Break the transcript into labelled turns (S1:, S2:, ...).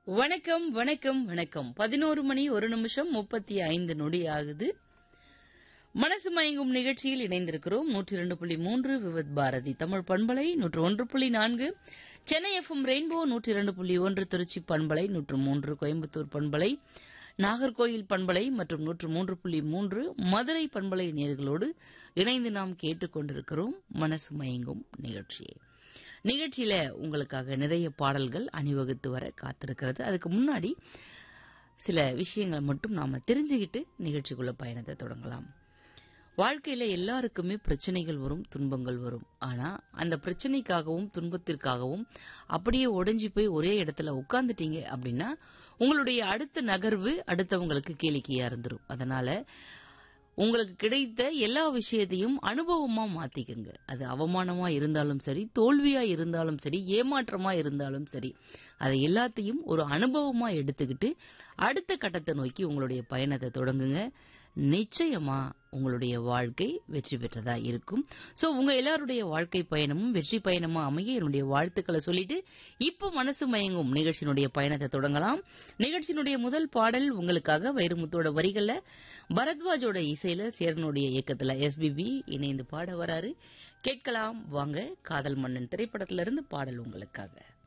S1: வணக்கம் வணக்கம் வணக்கம். 11 மணி 1 நிமிஷம் 35 நொடி ஆகுது. மனசு மயங்கும் நிகழ்ச்சியில் இணைந்திருக்கிறோம். 102.3 விவித் பாரதி தமிழ் பண்பலை, 101.4 சென்னை எஃப்எம் ரெயின்போ, 102.1 திருச்சி பண்பலை, 103 கோயம்புத்தூர் பண்பலை, நாகர்கோயில் பண்பலை மற்றும் 103.3 மதுரை பண்பலை நேயர்களோடு இணைந்து நாம் கேட்டுக்கொண்டிருக்கிறோம் மனசு மயங்கும் நிகழ்ச்சியை. நிகழ்ச்சியில உங்களுக்காக நிறைய பாடல்கள் அணிவகுத்து வர காத்திருக்கிறது. அதுக்கு முன்னாடி சில விஷயங்களை மட்டும் நாம தெரிஞ்சுக்கிட்டு நிகழ்ச்சிக்குள்ள பயணத்தை தொடங்கலாம். வாழ்க்கையில எல்லாருக்குமே பிரச்சனைகள் வரும், துன்பங்கள் வரும். ஆனா அந்த பிரச்சனைக்காகவும் துன்பத்திற்காகவும் அப்படியே உடைஞ்சு போய் ஒரே இடத்துல உட்கார்ந்துட்டீங்க அப்படின்னா உங்களுடைய அடுத்த நகர்வு அடுத்தவங்களுக்கு கேளிக்கையா இருந்துரும். அதனால உங்களுக்கு கிடைத்த எல்லா விஷயத்தையும் அனுபவமா மாத்திக்கங்க. அது அவமானமா இருந்தாலும் சரி, தோல்வியா இருந்தாலும் சரி, ஏமாற்றமா இருந்தாலும் சரி, அதை எல்லாத்தையும் ஒரு அனுபவமா எடுத்துக்கிட்டு அடுத்த கட்டத்தை நோக்கி உங்களுடைய பயணத்தை தொடங்குங்க. நிச்சயமா உங்களுடைய வாழ்க்கை வெற்றி பெற்றதா இருக்கும். சோ உங்க எல்லாருடைய வாழ்க்கை பயணமும் வெற்றி பயணமா அமைய என்னுடைய வாழ்த்துக்களை சொல்லிட்டு இப்போ மனசு மயங்கும் நிகழ்ச்சியினுடைய பயணத்தை தொடங்கலாம். நிகழ்ச்சியினுடைய முதல் பாடல் உங்களுக்காக வைரமுத்தோட வரிகள்ல, பரத்வாஜோட இசையில, சேரனுடைய இயக்கத்துல எஸ்பிபி இணைந்து பாட வராரு. கேட்கலாம் வாங்க. காதல் மன்னன் திரைப்படத்திலிருந்து பாடல் உங்களுக்காக.